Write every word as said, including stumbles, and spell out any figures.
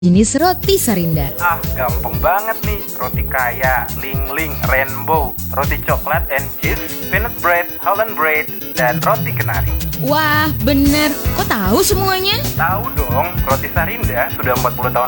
jenis roti Sarinda. Ah, gampang banget nih. Roti kaya, ling-ling, rainbow, roti coklat and cheese, peanut bread, Holland bread, dan roti kenari. Wah, bener. Kok tahu semuanya? Tahu dong, roti Sarinda sudah empat puluh tahun